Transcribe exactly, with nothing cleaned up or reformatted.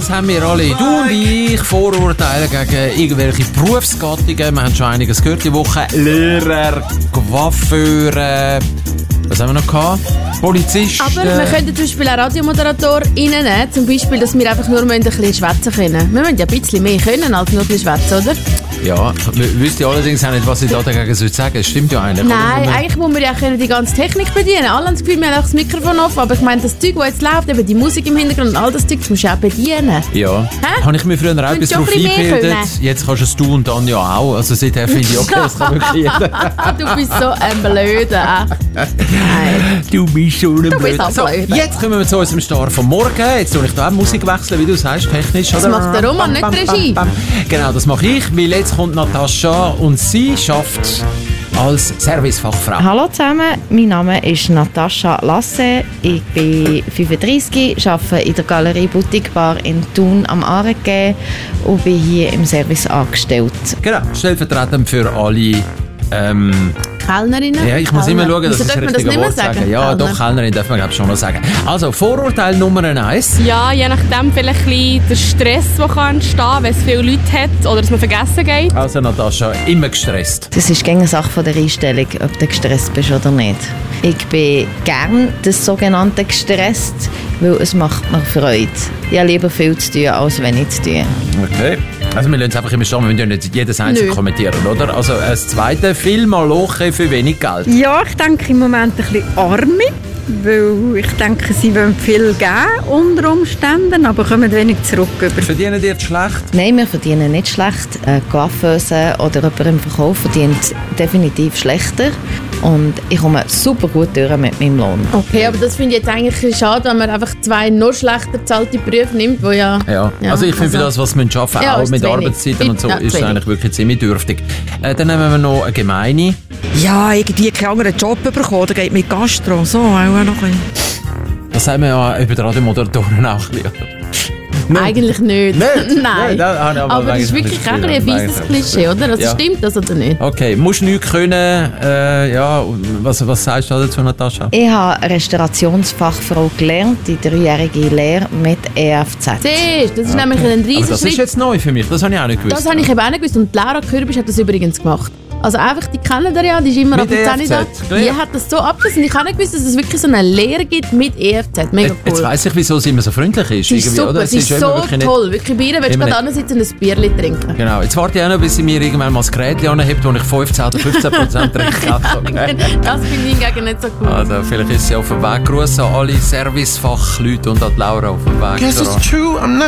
das haben wir alle. Du und ich Vorurteile gegen irgendwelche Berufsgattungen. Wir haben schon einiges gehört die Woche. Lehrer, Coiffeure, was haben wir noch gehabt? Polizisten. Aber wir könnten zum Beispiel auch RadiomoderatorInnen nehmen. Zum Beispiel, dass wir einfach nur ein bisschen schwätzen können. Wir müssen ja ein bisschen mehr können als nur ein bisschen schwätzen, oder? Ja, ich wüsste allerdings auch nicht, was ich da dagegen sagen soll. Das stimmt ja eigentlich. Nein, oder? Eigentlich muss man ja können die ganze Technik bedienen. Alle haben das Gefühl, wir haben auch das Mikrofon offen. Aber ich meine, das Zeug, das jetzt läuft, eben die Musik im Hintergrund und all das Zeug, das musst du auch bedienen. Ja. Hä? Habe ich mir früher auch etwas drauf eingebildet. Jetzt kannst es du und dann ja auch. Also seither finde ich, okay, das kann wirklich jeder. Du bist so ein Blöder. Nein. Du bist so ein Blöder. So, jetzt kommen wir zu unserem Star vom Morgen. Jetzt soll ich da auch Musik wechseln, wie du sagst, technisch. Das macht der Roman, nicht die Regie. Genau, das mache ich, weil jetzt kommt Natascha und sie schafft als Servicefachfrau. Hallo zusammen, mein Name ist Natascha Lasse. Ich bin fünfunddreissig, arbeite in der Galerie Boutique Bar in Thun am Aargau und bin hier im Service angestellt. Genau, stellvertretend für alle ähm, Kellnerinnen? Ja, ich muss Kellner. immer schauen, dass ich das richtige Wort sage. Ja, Kellner. doch, Kellnerin darf man glaube ich schon noch sagen. Also, Vorurteil Nummer eins. Ja, je nachdem vielleicht ein bisschen der Stress, der kann entstehen kann, wenn es viele Leute hat oder dass man vergessen geht. Also Natascha, immer gestresst. Das ist gerne eine Sache von der Einstellung, ob du gestresst bist oder nicht. Ich bin gern das sogenannte gestresst, weil es macht mir Freude. Ich habe lieber viel zu tun, als wenig zu tun. Okay. Also wir lassen es einfach immer stehen, wir müssen ja nicht jedes einzelne kommentieren, oder? Also das zweite, viel Maloche für wenig Geld. Ja, ich denke im Moment ein bisschen arme, weil ich denke, sie wollen viel geben unter Umständen, aber kommen wenig zurück. Verdienen die jetzt schlecht? Nein, wir verdienen nicht schlecht. Eine Coiffeuse oder jemand im Verkauf verdient definitiv schlechter. Und ich komme super gut durch mit meinem Lohn. Okay, aber das finde ich jetzt eigentlich schade, wenn man einfach zwei noch schlechter bezahlte Berufe nimmt, wo ja... Ja, ja also ich finde, also, für das, was wir arbeiten, ja, auch mit Arbeitszeiten und so, ja, ist es eigentlich wirklich ziemlich dürftig. Äh, dann nehmen wir noch eine gemeine. Ja, irgendwie keinen anderen Job bekommen, da geht mit Gastro, so auch noch ein bisschen. Das sagen wir ja über die Radiomoderatoren auch ein bisschen. Nein. Eigentlich nicht. nicht? Nein. Nein das aber aber das ist wirklich auch ein Business-Klischee, oder? Also ja. Stimmt das oder nicht? Okay, musst du nichts können. Äh, ja, was, was sagst du dazu, Natascha? Ich habe Restaurationsfachfrau gelernt, die dreijährige Lehre mit E F Z. Siehst, das ist okay. nämlich ein riesiger Schritt. Das ist jetzt neu für mich, das habe ich auch nicht gewusst. Das habe ich eben auch nicht gewusst und Laura Kürbisch hat das übrigens gemacht. Also einfach, die kennen ihr ja, die ist immer ab der zehn da. Die hat das so abgelassen. Ich habe nicht gewusst, dass es wirklich so eine Lehre gibt mit E F Z. Mega cool. Jetzt weiss ich, wieso sie immer so freundlich ist. Sie ist super, oder? sie ist, ist so wirklich toll. Wirklich bei ihr willst du gerade ansitzen und ein Bierchen trinken. Genau, jetzt warte ich auch noch, bis sie mir irgendwann mal das Gerät anhebt, wo ich fünfzehn oder fünfzehn Prozent trinke. Okay. Das finde ich hingegen nicht so cool. Also vielleicht ist sie auf dem Weg. Grüße an alle Servicefachleute und an Laura auf dem Weg.